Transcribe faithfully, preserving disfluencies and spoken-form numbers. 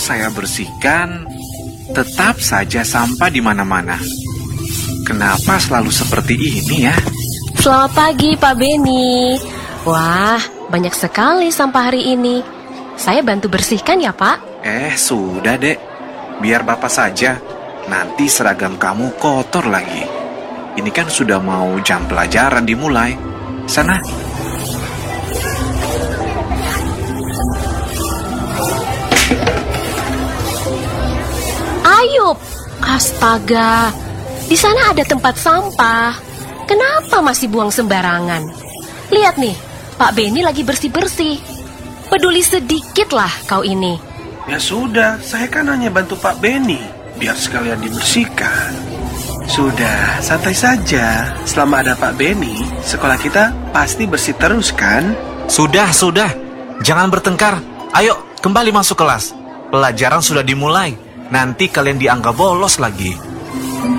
saya bersihkan, tetap saja sampah di mana-mana. Kenapa selalu seperti ini ya? Selamat pagi, Pak Beni. Wah, banyak sekali sampah hari ini. Saya bantu bersihkan ya, Pak? Eh, sudah, Dek. Biar Bapak saja. Nanti seragam kamu kotor lagi. Ini kan sudah mau jam pelajaran dimulai. Sana. Ayub, astaga. Di sana ada tempat sampah. Kenapa masih buang sembarangan? Lihat nih, Pak Beni lagi bersih-bersih. Peduli sedikit lah kau ini. Ya sudah, saya kan hanya bantu Pak Beni, biar sekalian dibersihkan. Sudah, santai saja. Selama ada Pak Beni, sekolah kita pasti bersih terus kan? Sudah, sudah. Jangan bertengkar. Ayo, kembali masuk kelas. Pelajaran sudah dimulai. Nanti kalian dianggap bolos lagi.